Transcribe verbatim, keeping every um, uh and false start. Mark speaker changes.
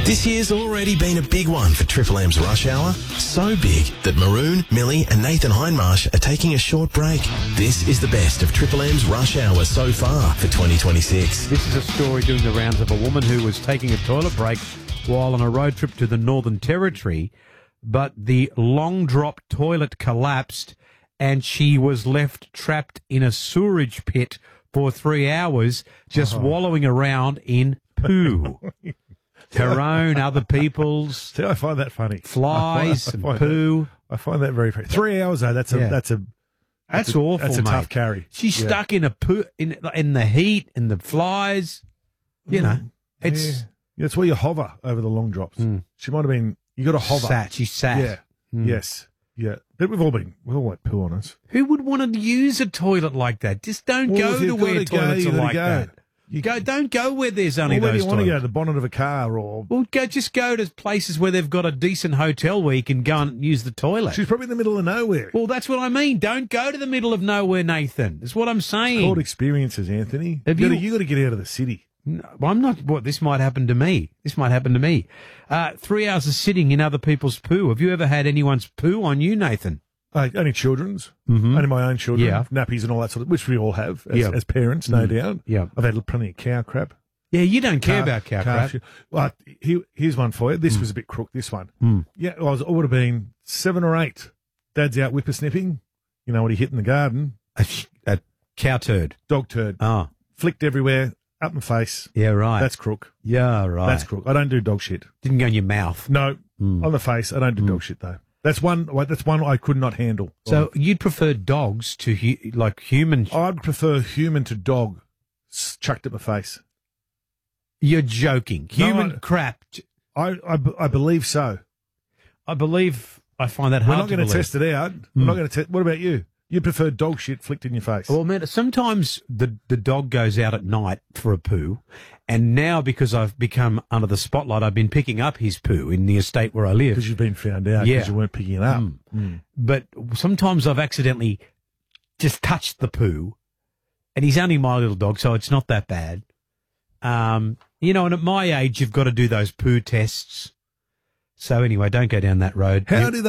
Speaker 1: This year's already been a big one for Triple M's Rush Hour. So big that Maroon, Millie and Nathan Hindmarsh are taking a short break. This is the best of Triple M's Rush Hour so far for twenty twenty-six.
Speaker 2: This is a story doing the rounds of a woman who was taking a toilet break while on a road trip to the Northern Territory, but the long drop toilet collapsed and she was left trapped in a sewerage pit for three hours just oh. wallowing around in poo. Her own, other people's.
Speaker 3: See, I find that funny.
Speaker 2: Flies
Speaker 3: I find, I
Speaker 2: and
Speaker 3: find
Speaker 2: poo.
Speaker 3: That, I find that very funny. Three hours though. That's a
Speaker 2: Yeah.
Speaker 3: that's a
Speaker 2: That's,
Speaker 3: that's a,
Speaker 2: awful.
Speaker 3: That's a
Speaker 2: mate.
Speaker 3: tough carry.
Speaker 2: She's
Speaker 3: Yeah.
Speaker 2: stuck in a poo in in the heat and the flies. You know, it's
Speaker 3: yeah. Yeah, it's where you hover over the long drops.
Speaker 2: Mm.
Speaker 3: She might have been. You got to hover.
Speaker 2: sat. She sat.
Speaker 3: Yeah.
Speaker 2: Mm.
Speaker 3: Yes. Yeah. But we've all been. We've all had poo on us.
Speaker 2: Who would want to use a toilet like that? Just don't
Speaker 3: Well,
Speaker 2: go
Speaker 3: if
Speaker 2: to
Speaker 3: you've
Speaker 2: where
Speaker 3: gotta go,
Speaker 2: toilets
Speaker 3: you
Speaker 2: are
Speaker 3: gotta
Speaker 2: like
Speaker 3: go.
Speaker 2: that.
Speaker 3: You
Speaker 2: Go. Don't go where there's only
Speaker 3: Well, where do
Speaker 2: those
Speaker 3: you want to go?
Speaker 2: toilets.
Speaker 3: The bonnet of a car, or
Speaker 2: Well, go. Just go to places where they've got a decent hotel where you can go and use the toilet.
Speaker 3: she's probably in the middle of nowhere.
Speaker 2: Well, that's what I mean. Don't go to the middle of nowhere, Nathan. That's what I'm saying.
Speaker 3: It's called experiences, Anthony.
Speaker 2: Have
Speaker 3: you,
Speaker 2: you-
Speaker 3: gotta, you got to get out of the city.
Speaker 2: No, I'm not. What this might happen to me. This might happen to me. Uh, three hours of sitting in other people's poo. Have you ever had anyone's poo on you, Nathan?
Speaker 3: Uh, only children's,
Speaker 2: Mm-hmm.
Speaker 3: only my own children,
Speaker 2: Yeah.
Speaker 3: nappies and all that sort of, which we all have as,
Speaker 2: Yeah.
Speaker 3: as parents, no
Speaker 2: Mm.
Speaker 3: doubt.
Speaker 2: Yeah.
Speaker 3: I've had plenty of cow crap.
Speaker 2: Yeah, you don't care
Speaker 3: Calf-
Speaker 2: about cow
Speaker 3: calf
Speaker 2: crap.
Speaker 3: shit. Well, here, here's one for you. This was a bit crook, this one.
Speaker 2: Mm.
Speaker 3: Yeah, I, was, I would have been seven or eight. Dad's out whippersnipping. You know what he hit in the garden?
Speaker 2: A, sh- a cow turd.
Speaker 3: Dog turd.
Speaker 2: Oh,
Speaker 3: Flicked everywhere, up my face.
Speaker 2: yeah, right.
Speaker 3: That's crook.
Speaker 2: yeah, right.
Speaker 3: That's crook. I don't do dog shit.
Speaker 2: Didn't go in your mouth.
Speaker 3: No,
Speaker 2: Mm.
Speaker 3: on the face. I don't do dog shit, though. That's one Well, That's one I could not handle.
Speaker 2: So you'd prefer dogs to hu- like human?
Speaker 3: I'd prefer human to dog s- chucked at my face.
Speaker 2: You're joking.
Speaker 3: No,
Speaker 2: Human
Speaker 3: I-
Speaker 2: crap.
Speaker 3: I, I, b- I believe so.
Speaker 2: I believe. I find that
Speaker 3: We're
Speaker 2: hard
Speaker 3: not
Speaker 2: to
Speaker 3: going to
Speaker 2: believe.
Speaker 3: test it out. We're not going to test. What about you? You prefer dog shit flicked in your face?
Speaker 2: Well, man, sometimes the the dog goes out at night for a poo, and now because I've become under the spotlight, I've been picking up his poo in the estate where I live.
Speaker 3: Because you've been found out because
Speaker 2: Yeah.
Speaker 3: you weren't picking it up.
Speaker 2: Mm.
Speaker 3: Mm.
Speaker 2: But sometimes I've accidentally just touched the poo, and he's only my little dog, so it's not that bad. Um, you know, and at my age, you've got to do those poo tests. So anyway, don't go down that road.
Speaker 3: How
Speaker 2: You-
Speaker 3: do